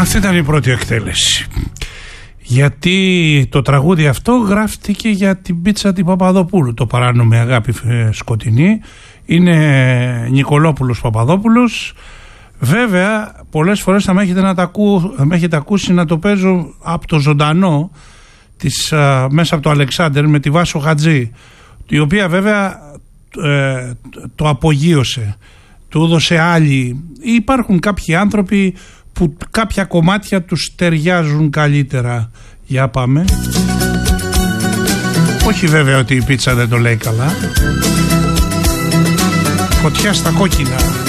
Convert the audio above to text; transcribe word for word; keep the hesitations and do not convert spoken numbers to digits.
Αυτή ήταν η πρώτη εκτέλεση. Γιατί το τραγούδι αυτό γράφτηκε για την πίτσα του Παπαδοπούλου. Το παράνομη αγάπη σκοτεινή. Είναι Νικολόπουλος Παπαδόπουλος. Βέβαια πολλές φορές θα με έχετε, να τα ακού, θα με έχετε ακούσει να το παίζω από το ζωντανό της, α, μέσα από το Αλεξάνδερ με τη Βάσο Χατζή, η οποία βέβαια ε, το απογείωσε, του έδωσε άλλη. Υπάρχουν κάποιοι άνθρωποι που κάποια κομμάτια τους ταιριάζουν καλύτερα. Για πάμε. Όχι βέβαια ότι η πίτσα δεν το λέει καλά. Φωτιά στα κόκκινα.